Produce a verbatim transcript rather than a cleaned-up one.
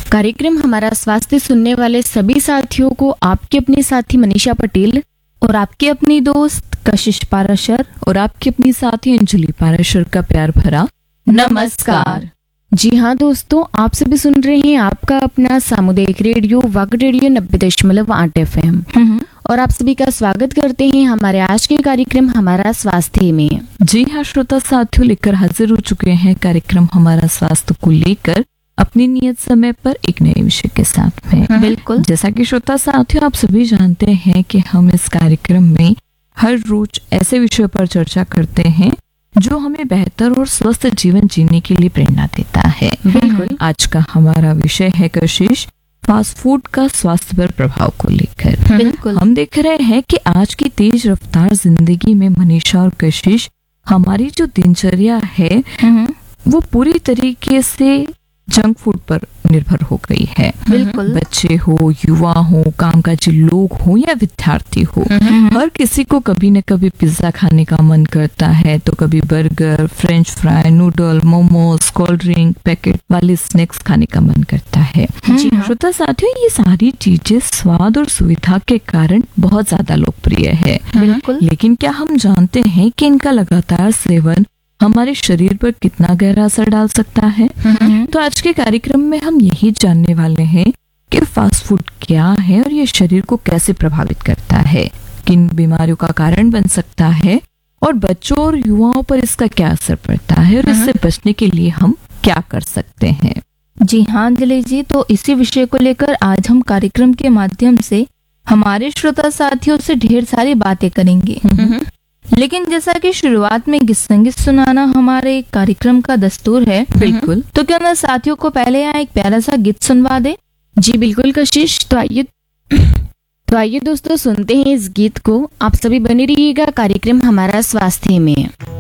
कार्यक्रम हमारा स्वास्थ्य सुनने वाले सभी साथियों को आपकी अपनी साथी मनीषा पटेल और आपकी अपनी दोस्त कशिश पाराशर और आपकी अपनी साथी अंजलि पाराशर का प्यार भरा नमस्कार। जी हाँ दोस्तों, आप सभी सुन रहे हैं आपका अपना सामुदायिक रेडियो वग रेडियो नब्बे दशमलव आठ एफ एम और आप सभी का स्वागत करते हैं हमारे आज के कार्यक्रम हमारा स्वास्थ्य में। जी हाँ श्रोता साथियों, लेकर हाजिर हो चुके हैं कार्यक्रम हमारा स्वास्थ्य को लेकर अपनी नियत समय पर एक नए विषय के साथ में। बिल्कुल, जैसा कि श्रोता साथियों आप सभी जानते हैं कि हम इस कार्यक्रम में हर रोज ऐसे विषयों पर चर्चा करते हैं जो हमें बेहतर और स्वस्थ जीवन जीने के लिए प्रेरणा देता है। बिल्कुल, आज का हमारा विषय है कशिश, फास्ट फूड का स्वास्थ्य पर प्रभाव को लेकर। बिल्कुल, हम देख रहे हैं कि आज की तेज रफ्तार जिंदगी में मनीषा और कशिश हमारी जो दिनचर्या है वो पूरी तरीके से जंक फूड पर निर्भर हो गई है। बिल्कुल, बच्चे हो, युवा हो, कामकाजी लोग हो या विद्यार्थी हो, हर किसी को कभी न कभी पिज्जा खाने का मन करता है, तो कभी burger, French fry, noodle, momos, cold drink, packet वाले स्नैक्स खाने का मन करता है। जी हाँ। श्रोता साथियों, ये सारी चीजें स्वाद और सुविधा के कारण बहुत ज्यादा लोकप्रिय है। बिल्कुल, लेकिन क्या हम जानते हैं कि इनका लगातार सेवन हमारे शरीर पर कितना गहरा असर डाल सकता है? तो आज के कार्यक्रम में हम यही जानने वाले हैं कि फास्ट फूड क्या है और ये शरीर को कैसे प्रभावित करता है, किन बीमारियों का कारण बन सकता है और बच्चों और युवाओं पर इसका क्या असर पड़ता है और इससे बचने के लिए हम क्या कर सकते हैं। जी हाँ अंजलि जी, तो इसी विषय को लेकर आज हम कार्यक्रम के माध्यम से हमारे श्रोता साथियों से ढेर सारी बातें करेंगे। लेकिन जैसा कि शुरुआत में गीत संगीत सुनाना हमारे कार्यक्रम का दस्तूर है, बिल्कुल, तो क्या ना साथियों को पहले यहाँ एक प्यारा सा गीत सुनवा दे। जी बिल्कुल कशिश, तो आइए तो आइए दोस्तों सुनते हैं इस गीत को। आप सभी बने रहिएगा कार्यक्रम हमारा स्वास्थ्य में।